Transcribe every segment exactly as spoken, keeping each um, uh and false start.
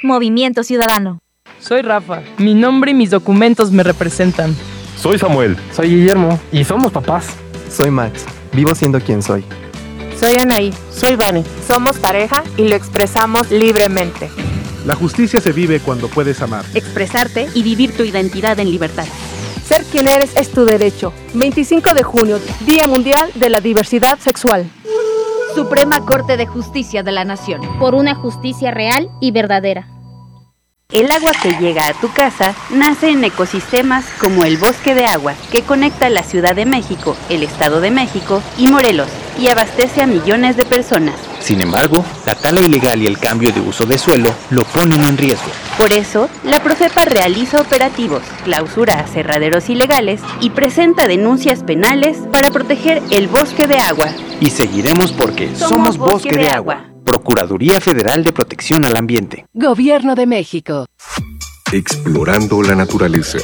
Movimiento Ciudadano. Soy Rafa. Mi nombre y mis documentos me representan. Soy Samuel. Soy Guillermo. Y somos papás. Soy Max. Vivo siendo quien soy. Soy Anaí. Soy Vane. Somos pareja y lo expresamos libremente. La justicia se vive cuando puedes amar, expresarte y vivir tu identidad en libertad. Ser quien eres es tu derecho. veinticinco de junio, Día Mundial de la Diversidad Sexual. Suprema Corte de Justicia de la Nación. Por una justicia real y verdadera. El agua que llega a tu casa nace en ecosistemas como el Bosque de Agua, que conecta la Ciudad de México, el Estado de México y Morelos, y abastece a millones de personas. Sin embargo, la tala ilegal y el cambio de uso de suelo lo ponen en riesgo. Por eso, la Profepa realiza operativos, clausura aserraderos ilegales y presenta denuncias penales para proteger el Bosque de Agua. Y seguiremos porque somos, somos Bosque, Bosque de, de Agua. Agua. Procuraduría Federal de Protección al Ambiente. Gobierno de México. Explorando la naturaleza.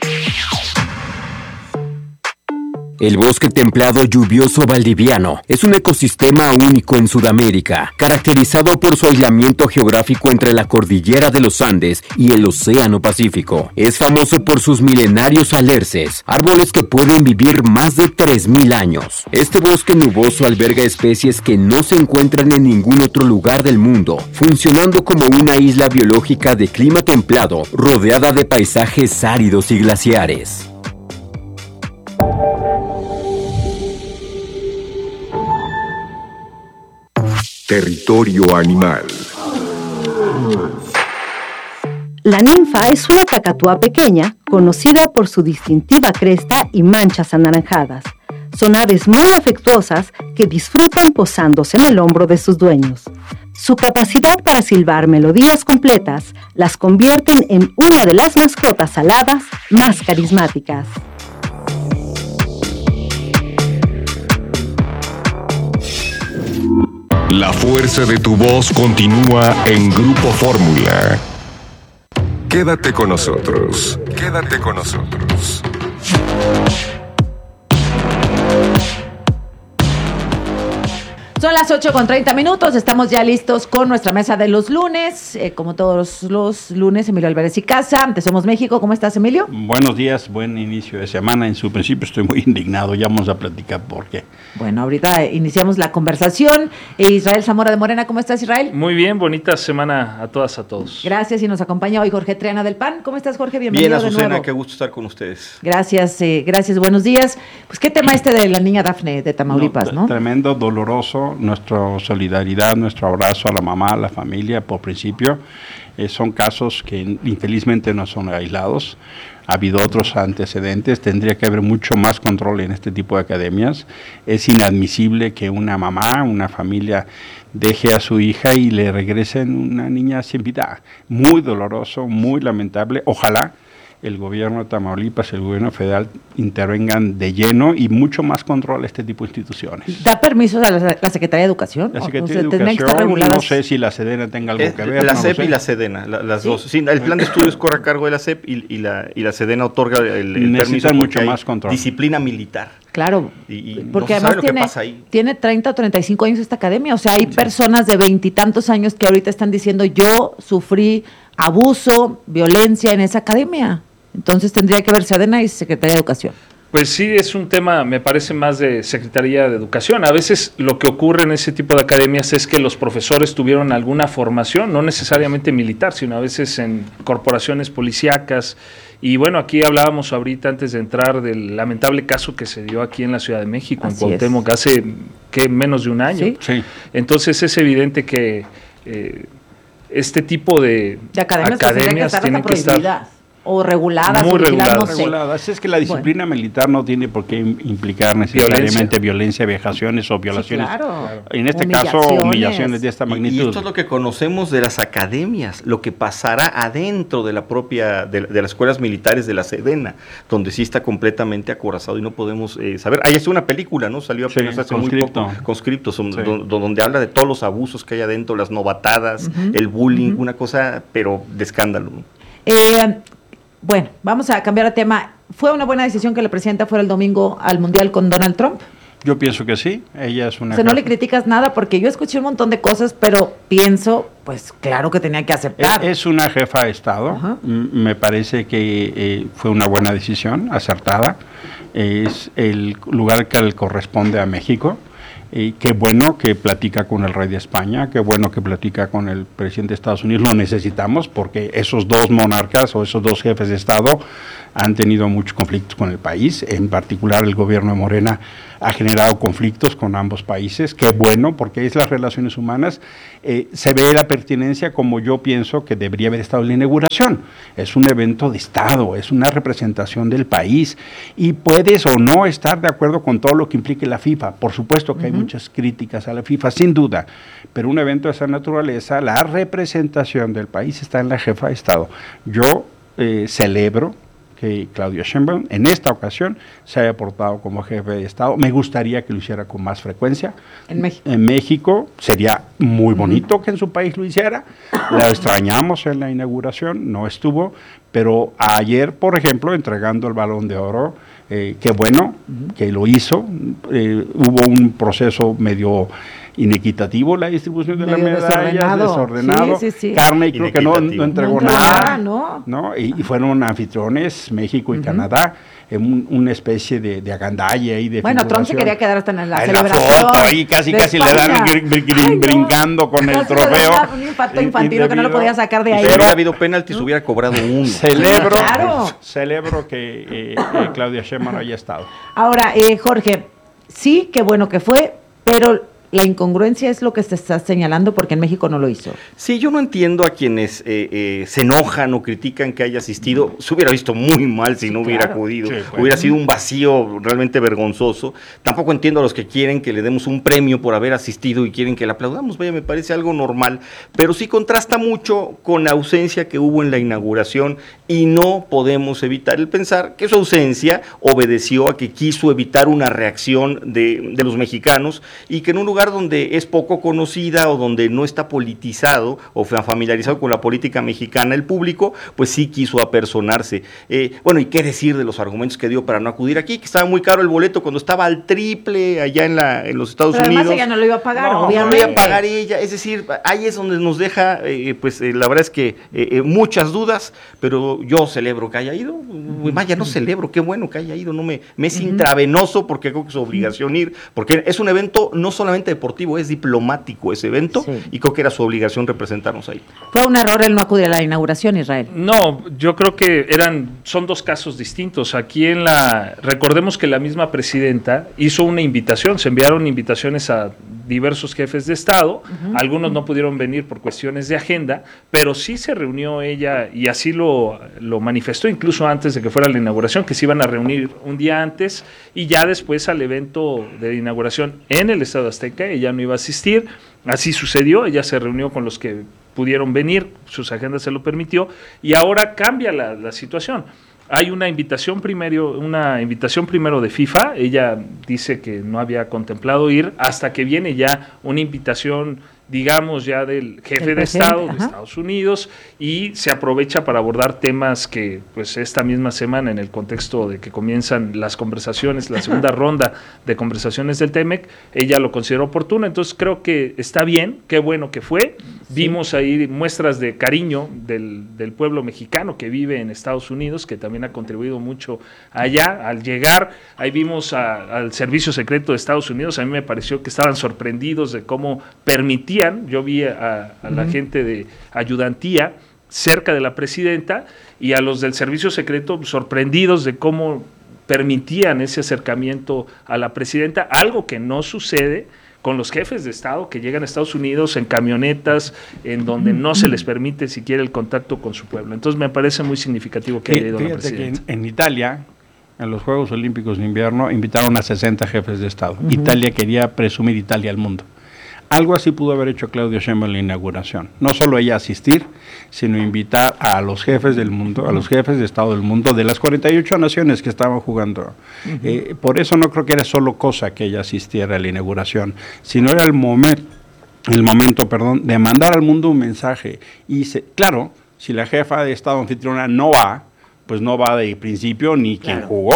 El bosque templado lluvioso valdiviano es un ecosistema único en Sudamérica, caracterizado por su aislamiento geográfico entre la cordillera de los Andes y el Océano Pacífico. Es famoso por sus milenarios alerces, árboles que pueden vivir más de tres mil años. Este bosque nuboso alberga especies que no se encuentran en ningún otro lugar del mundo, funcionando como una isla biológica de clima templado, rodeada de paisajes áridos y glaciares. Territorio animal. La ninfa es una cacatúa pequeña, conocida por su distintiva cresta y manchas anaranjadas. Son aves muy afectuosas que disfrutan posándose en el hombro de sus dueños. Su capacidad para silbar melodías completas las convierten en una de las mascotas aladas más carismáticas. La fuerza de tu voz continúa en Grupo Fórmula. Quédate con nosotros. Quédate con nosotros. Son las ocho con treinta minutos, estamos ya listos con nuestra mesa de los lunes. Eh, como todos los lunes, Emilio Álvarez y Casa, de Somos México. ¿Cómo estás, Emilio? Buenos días, buen inicio de semana. En su principio estoy muy indignado, ya vamos a platicar por qué. Bueno, ahorita iniciamos la conversación. Eh, Israel Zamora de Morena, ¿cómo estás, Israel? Muy bien, bonita semana a todas, a todos. Gracias, y nos acompaña hoy Jorge Triana del P A N. ¿Cómo estás, Jorge? Bienvenido bien, Azucena, de nuevo. Qué gusto estar con ustedes. Gracias, eh, gracias, buenos días. Pues, ¿qué tema este de la niña Dafne de Tamaulipas, no? no? Tremendo, doloroso, nuestra solidaridad, nuestro abrazo a la mamá, a la familia, por principio. Eh, son casos que infelizmente no son aislados. Ha habido otros antecedentes, tendría que haber mucho más control en este tipo de academias. Es inadmisible que una mamá, una familia deje a su hija y le regresen una niña sin vida. Muy doloroso, muy lamentable. Ojalá el gobierno de Tamaulipas, el gobierno federal intervengan de lleno y mucho más control a este tipo de instituciones. ¿Da permiso a la, la Secretaría de Educación? La Secretaría o sea, de Educación, no sé si la Sedena tenga algo es, que ver. La no C E P sé. y la Sedena, la, las ¿Sí? dos. Sí, el plan de estudios corre a cargo de la C E P y, y, la, y la Sedena otorga el, el permiso mucho más control. Disciplina militar. Claro, y, y porque no se además sabe lo tiene, que pasa ahí. tiene treinta o treinta y cinco años esta academia, o sea, hay sí. personas de veintitantos años que ahorita están diciendo yo sufrí abuso, violencia en esa academia. Entonces tendría que ver Sedena y Secretaría de Educación. Pues sí, es un tema, me parece, más de Secretaría de Educación. A veces lo que ocurre en ese tipo de academias es que los profesores tuvieron alguna formación, no necesariamente militar, sino a veces en corporaciones policíacas. Y bueno, aquí hablábamos ahorita antes de entrar del lamentable caso que se dio aquí en la Ciudad de México, Así en Cuauhtémoc, es. hace ¿qué? menos de un año. ¿Sí? Sí. Entonces es evidente que eh, este tipo de, de academias, academias que tienen que estar... o reguladas, muy reguladas, no sé. reguladas. Es que la disciplina bueno. militar no tiene por qué implicar necesariamente violencia, violencia vejaciones o violaciones. Sí, claro. En este caso, humillaciones de esta magnitud. Y, y esto es lo que conocemos de las academias, lo que pasará adentro de la propia, de, de las escuelas militares de la Sedena, donde sí está completamente acorazado y no podemos eh, saber. Ahí es una película, ¿no? Salió apenas sí, hace conscripto. muy poco. Conscripto, son, sí. do, donde habla de todos los abusos que hay adentro, las novatadas, uh-huh. el bullying, uh-huh. una cosa, pero de escándalo, ¿no? Eh... Bueno, vamos a cambiar de tema. ¿Fue una buena decisión que la presidenta fuera el domingo al Mundial con Donald Trump? Yo pienso que sí, ella es una... O sea, no le criticas nada porque yo escuché un montón de cosas, pero pienso, pues claro que tenía que aceptar. Es, es una jefa de Estado, M- me parece que eh, fue una buena decisión, acertada, es el lugar que le corresponde a México. Y qué bueno que platica con el rey de España, qué bueno que platica con el presidente de Estados Unidos, lo necesitamos porque esos dos monarcas o esos dos jefes de Estado han tenido muchos conflictos con el país, en particular el gobierno de Morena ha generado conflictos con ambos países, qué bueno, porque es las relaciones humanas, eh, se ve la pertinencia como yo pienso que debería haber estado en la inauguración, es un evento de Estado, es una representación del país, y puedes o no estar de acuerdo con todo lo que implique la FIFA, por supuesto que uh-huh. hay muchas críticas a la FIFA, sin duda, pero un evento de esa naturaleza, la representación del país está en la jefa de Estado. Yo eh, celebro que Claudia Sheinbaum en esta ocasión se haya portado como jefe de Estado. Me gustaría que lo hiciera con más frecuencia. En México. En México sería muy bonito uh-huh. que en su país lo hiciera. La extrañamos en la inauguración, no estuvo, pero ayer, por ejemplo, entregando el Balón de Oro, eh, qué bueno uh-huh. que lo hizo. Eh, hubo un proceso medio inequitativo la distribución de medio la medalla, desordenado, desordenado. Sí, sí, sí. Carne creo que no, no entregó no, nada, no. ¿no? Y, y fueron anfitriones México y uh-huh. Canadá, en un, una especie de, de agandalla y de bueno, Trump se quería quedar hasta en la Ay, celebración la foto, ahí casi casi España. Le dan gr- gr- gr- Ay, no. brincando con el trofeo. Un impacto infantil que no lo podía sacar de ahí. Si hubiera habido penalti, se hubiera cobrado uno. Celebro, claro. celebro que eh, eh, Claudia Sheinbaum haya estado. Ahora, eh, Jorge, sí, qué bueno que fue, pero la incongruencia es lo que se está señalando porque en México no lo hizo. Sí, yo no entiendo a quienes eh, eh, se enojan o critican que haya asistido. Se hubiera visto muy mal si sí, no hubiera claro. acudido. Sí, bueno. Hubiera sido un vacío realmente vergonzoso. Tampoco entiendo a los que quieren que le demos un premio por haber asistido y quieren que le aplaudamos. Vaya, me parece algo normal. Pero sí contrasta mucho con la ausencia que hubo en la inauguración y no podemos evitar el pensar que su ausencia obedeció a que quiso evitar una reacción de, de los mexicanos y que en un lugar donde es poco conocida o donde no está politizado o familiarizado con la política mexicana el público, pues sí quiso apersonarse. Eh, bueno, y qué decir de los argumentos que dio para no acudir aquí, que estaba muy caro el boleto cuando estaba al triple allá en la en los Estados Pero Unidos. Además ella no lo iba a pagar, no, obviamente. No lo iba a pagar ella, es decir, ahí es donde nos deja, eh, pues eh, la verdad es que eh, eh, muchas dudas, pero yo celebro que haya ido, vaya, no celebro, qué bueno que haya ido, no me, me es uh-huh. intravenoso porque creo que es obligación ir, porque es un evento no solamente deportivo, es diplomático ese evento, sí. y creo que era su obligación representarnos ahí. ¿Fue un error el no acudir a la inauguración, Israel? No, yo creo que eran, son dos casos distintos. Aquí en la, recordemos que la misma presidenta hizo una invitación, se enviaron invitaciones a diversos jefes de Estado, uh-huh. algunos no pudieron venir por cuestiones de agenda, pero sí se reunió ella y así lo, lo manifestó incluso antes de que fuera la inauguración, que se iban a reunir un día antes y ya después al evento de inauguración en el Estadio Azteca, ella no iba a asistir, así sucedió, ella se reunió con los que pudieron venir, sus agendas se lo permitió y ahora cambia la, la situación. Hay una invitación primero, una invitación primero de FIFA, ella dice que no había contemplado ir hasta que viene ya una invitación, digamos, ya del jefe de Estado de Estados Unidos y se aprovecha para abordar temas que, pues, esta misma semana en el contexto de que comienzan las conversaciones, la segunda ronda de conversaciones del TEMEC, ella lo consideró oportuno, entonces creo que está bien, qué bueno que fue, sí. Vimos ahí muestras de cariño del, del pueblo mexicano que vive en Estados Unidos, que también ha contribuido mucho allá, al llegar, ahí vimos a, al Servicio Secreto de Estados Unidos, a mí me pareció que estaban sorprendidos de cómo permitían. Yo vi a, a la uh-huh. gente de ayudantía cerca de la presidenta y a los del servicio secreto sorprendidos de cómo permitían ese acercamiento a la presidenta, algo que no sucede con los jefes de Estado que llegan a Estados Unidos en camionetas, en donde no se les permite siquiera el contacto con su pueblo. Entonces me parece muy significativo que haya ido la presidenta. Que en, en Italia, en los Juegos Olímpicos de Invierno, invitaron a sesenta jefes de Estado. Uh-huh. Italia quería presumir Italia al mundo. Algo así pudo haber hecho Claudia Sheinbaum en la inauguración. No solo ella asistir, sino invitar a los jefes del mundo, a los jefes de Estado del mundo, de las cuarenta y ocho naciones que estaban jugando. Uh-huh. Eh, por eso no creo que era solo cosa que ella asistiera a la inauguración, sino era el momento, el momento, perdón, de mandar al mundo un mensaje. Y se, claro, si la jefa de Estado anfitriona no va, pues no va de principio ni quien claro. jugó,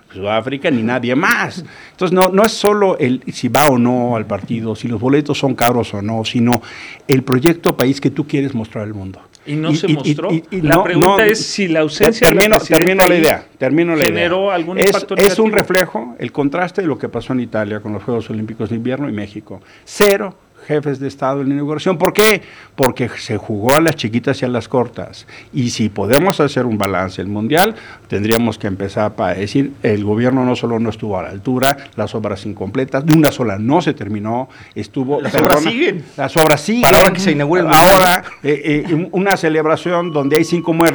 Sudáfrica ni nadie más. Entonces no, no es solo el si va o no al partido, si los boletos son caros o no, sino el proyecto país que tú quieres mostrar al mundo. Y no y, se y, mostró. Y, y, la no, pregunta no, es si la ausencia termino, de la termino la idea, termino la generó idea. algún es, impacto es negativo. un reflejo, el contraste de lo que pasó en Italia con los Juegos Olímpicos de Invierno y México. Cero jefes de Estado en la inauguración. ¿Por qué? Porque se jugó a las chiquitas y a las cortas. Y si podemos hacer un balance el mundial, tendríamos que empezar para decir, el gobierno no solo no estuvo a la altura, las obras incompletas, de una sola no se terminó, estuvo... Las perdona, obras siguen. Las obras siguen. Para ahora que se inaugure el mundial. Ahora, eh, eh, una celebración donde hay cinco muertos,